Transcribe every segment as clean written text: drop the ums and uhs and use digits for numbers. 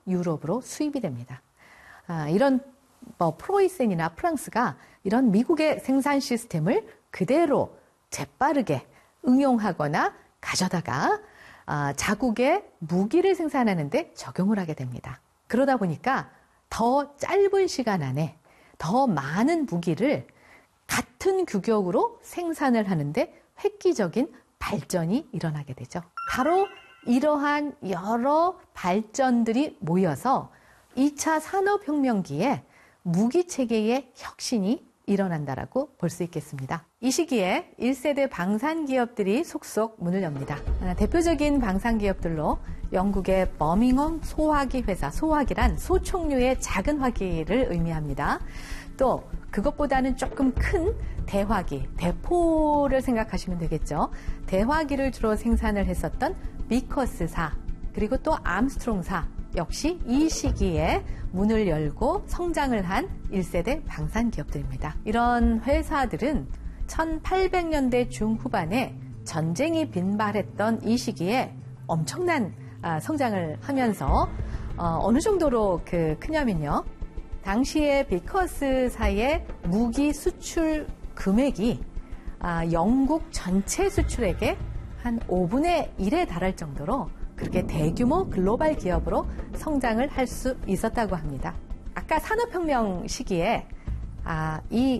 유럽으로 수입이 됩니다. 이런 프로이센이나 프랑스가 이런 미국의 생산 시스템을 그대로 재빠르게 응용하거나 가져다가 자국의 무기를 생산하는데 적용을 하게 됩니다. 그러다 보니까 더 짧은 시간 안에 더 많은 무기를 같은 규격으로 생산을 하는데 획기적인 발전이 일어나게 되죠. 바로 이러한 여러 발전들이 모여서 2차 산업혁명기에 무기체계의 혁신이 일어난다라고 볼 수 있겠습니다. 이 시기에 1세대 방산기업들이 속속 문을 엽니다. 대표적인 방산기업들로 영국의 버밍엄 소화기 회사, 소화기란 소총류의 작은 화기를 의미합니다. 또 그것보다는 조금 큰 대화기, 대포를 생각하시면 되겠죠. 대화기를 주로 생산을 했었던 비커스사, 그리고 또 암스트롱사 역시 이 시기에 문을 열고 성장을 한 1세대 방산기업들입니다. 이런 회사들은 1800년대 중후반에 전쟁이 빈발했던 이 시기에 엄청난 성장을 하면서 어느 정도로 크냐면요. 당시에 비커스사의 무기 수출 금액이 영국 전체 수출액의 한 5분의 1에 달할 정도로 그렇게 대규모 글로벌 기업으로 성장을 할 수 있었다고 합니다. 아까 산업혁명 시기에 이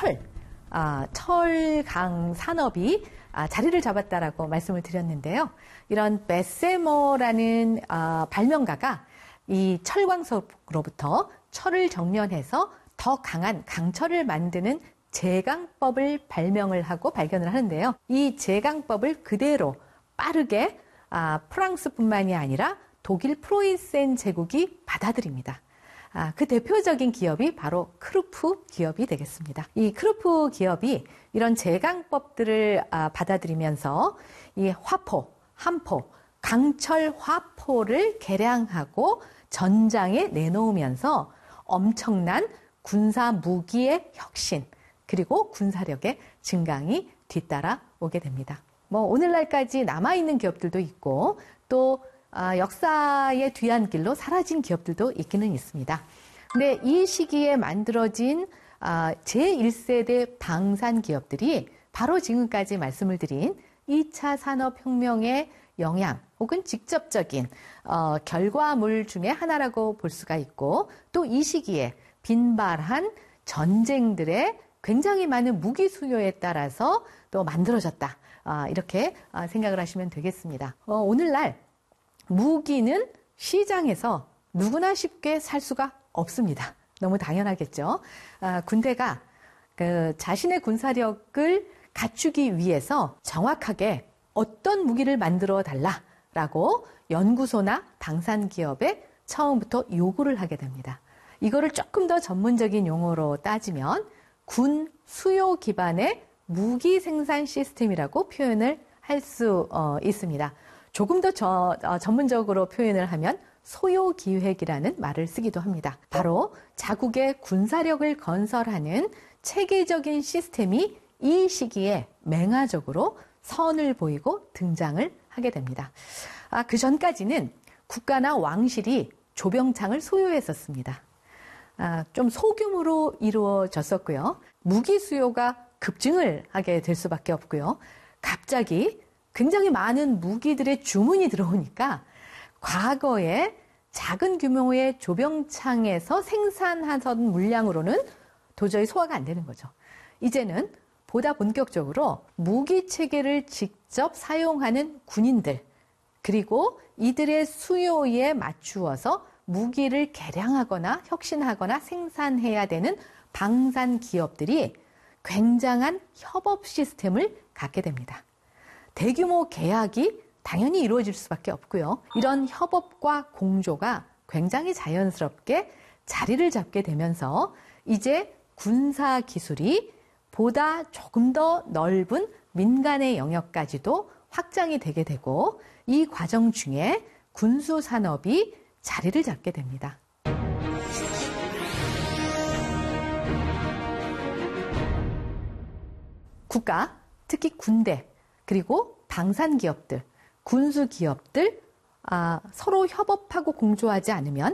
철강 산업이 자리를 잡았다라고 말씀을 드렸는데요. 이런 베세머라는 발명가가 이 철광석으로부터 철을 정련해서 더 강한 강철을 만드는 제강법을 발명을 하고 발견을 하는데요. 이 제강법을 그대로 빠르게 프랑스뿐만이 아니라 독일 프로이센 제국이 받아들입니다. 그 대표적인 기업이 바로 크루프 기업이 되겠습니다. 이 크루프 기업이 이런 제강법들을 받아들이면서 이 화포, 함포, 강철 화포를 개량하고 전장에 내놓으면서 엄청난 군사 무기의 혁신, 그리고 군사력의 증강이 뒤따라 오게 됩니다. 오늘날까지 남아있는 기업들도 있고 또 역사의 뒤안길로 사라진 기업들도 있기는 있습니다. 근데 이 시기에 만들어진 제1세대 방산 기업들이 바로 지금까지 말씀을 드린 2차 산업혁명의 영향 혹은 직접적인 결과물 중에 하나라고 볼 수가 있고, 또 이 시기에 빈발한 전쟁들의 굉장히 많은 무기 수요에 따라서 또 만들어졌다. 이렇게 생각을 하시면 되겠습니다. 오늘날 무기는 시장에서 누구나 쉽게 살 수가 없습니다. 너무 당연하겠죠. 군대가 자신의 군사력을 갖추기 위해서 정확하게 어떤 무기를 만들어 달라라고 연구소나 방산기업에 처음부터 요구를 하게 됩니다. 이거를 조금 더 전문적인 용어로 따지면 군 수요 기반의 무기 생산 시스템이라고 표현을 할 수 있습니다. 조금 더 전문적으로 표현을 하면 소요 기획이라는 말을 쓰기도 합니다. 바로 자국의 군사력을 건설하는 체계적인 시스템이 이 시기에 맹화적으로 선을 보이고 등장을 하게 됩니다. 그 전까지는 국가나 왕실이 조병창을 소유했었습니다. 좀 소규모로 이루어졌었고요. 무기 수요가 급증을 하게 될 수밖에 없고요. 갑자기 굉장히 많은 무기들의 주문이 들어오니까 과거에 작은 규모의 조병창에서 생산하던 물량으로는 도저히 소화가 안 되는 거죠. 이제는 보다 본격적으로 무기 체계를 직접 사용하는 군인들, 그리고 이들의 수요에 맞추어서 무기를 개량하거나 혁신하거나 생산해야 되는 방산 기업들이 굉장한 협업 시스템을 갖게 됩니다. 대규모 계약이 당연히 이루어질 수밖에 없고요. 이런 협업과 공조가 굉장히 자연스럽게 자리를 잡게 되면서 이제 군사 기술이 보다 조금 더 넓은 민간의 영역까지도 확장이 되게 되고, 이 과정 중에 군수 산업이 자리를 잡게 됩니다. 국가, 특히 군대, 그리고 방산기업들, 군수기업들 서로 협업하고 공조하지 않으면